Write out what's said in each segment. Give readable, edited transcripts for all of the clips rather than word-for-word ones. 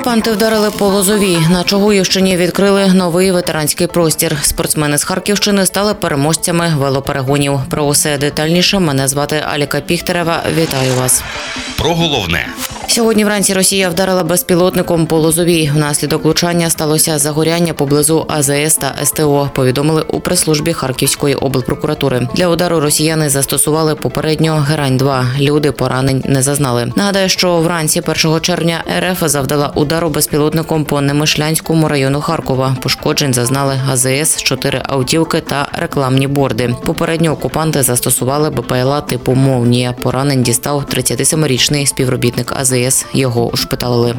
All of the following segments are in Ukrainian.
Окупанти вдарили по Лозовій. На Чугуївщині відкрили новий ветеранський простір. Спортсмени з Харківщини стали переможцями велоперегонів. Про усе детальніше мене звати Аліка Піхтерева. Вітаю вас. Про головне. Сьогодні вранці Росія вдарила безпілотником по Лозовій. Внаслідок влучання сталося загоряння поблизу АЗС та СТО, повідомили у прес-службі Харківської облпрокуратури. Для удару росіяни застосували попередньо Герань-2. Люди поранень не зазнали. Нагадаю, що вранці 1 червня РФ завдала удару безпілотником по Немишлянському району Харкова. Пошкоджень зазнали АЗС, 4 автівки та рекламні борди. Попередньо окупанти застосували БПЛА типу «Молнія». Поранень дістав 37-річний співробітник АЗС. Його ушпиталили.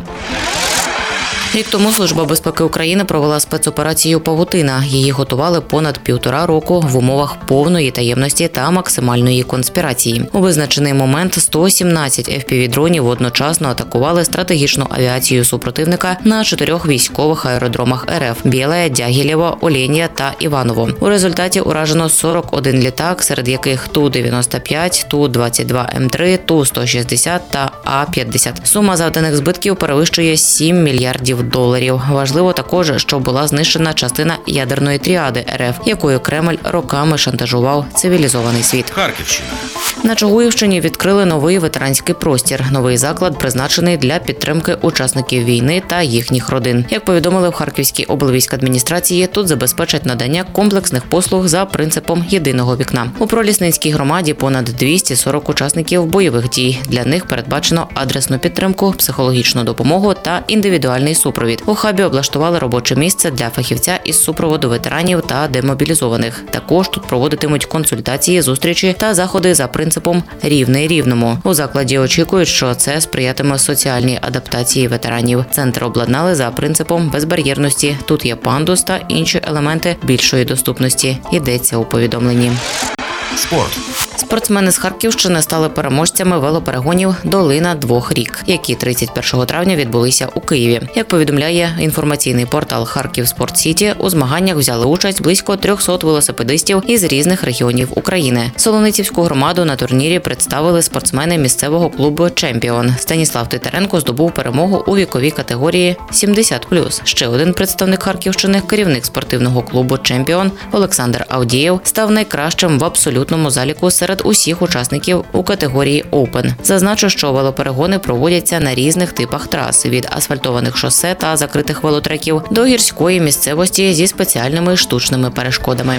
Рік тому Служба безпеки України провела спецоперацію «Павутина». Її готували понад 1,5 року в умовах повної таємності та максимальної конспірації. У визначений момент 117 FPV-дронів одночасно атакували стратегічну авіацію супротивника на 4 військових аеродромах РФ – Біле, Дягілєво, Оленя та Іваново. У результаті уражено 41 літак, серед яких Ту-95, Ту-22М3, Ту-160 та А-50. Сума завданих збитків перевищує 7 мільярдів доларів. Важливо також, що була знищена частина ядерної тріади РФ, якою Кремль роками шантажував цивілізований світ. Харківщина. На Чугуївщині відкрили новий ветеранський простір. Новий заклад призначений для підтримки учасників війни та їхніх родин. Як повідомили в Харківській облвійськадміністрації, тут забезпечать надання комплексних послуг за принципом єдиного вікна. У Проліснинській громаді понад 240 учасників бойових дій. Для них передбачено адресну підтримку, психологічну допомогу та індивідуальний супровід. У хабі облаштували робоче місце для фахівця із супроводу ветеранів та демобілізованих. Також тут проводитимуть консультації, зустрічі та заходи за принципом «рівний рівному». У закладі очікують, що це сприятиме соціальній адаптації ветеранів. Центр обладнали за принципом безбар'єрності. Тут є пандус та інші елементи більшої доступності. Йдеться у повідомленні. Спорт. Спортсмени з Харківщини стали переможцями велоперегонів «Долина двох рік», які 31 травня відбулися у Києві. Як повідомляє інформаційний портал «Харків Спорт Сіті», у змаганнях взяли участь близько 300 велосипедистів із різних регіонів України. Солоницівську громаду на турнірі представили спортсмени місцевого клубу «Чемпіон». Станіслав Титаренко здобув перемогу у віковій категорії 70+. Ще один представник Харківщини, керівник спортивного клубу «Чемпіон» Олександр Авдієв, став найкращим в абсолютному заліку серед усіх учасників у категорії «Оупен». Зазначу, що велоперегони проводяться на різних типах трас – від асфальтованих шосе та закритих велотреків до гірської місцевості зі спеціальними штучними перешкодами.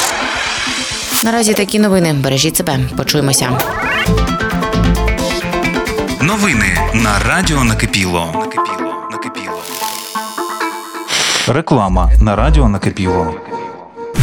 Наразі такі новини. Бережіть себе. Почуємося. Новини на Радіо Накипіло. Реклама на Радіо Накипіло.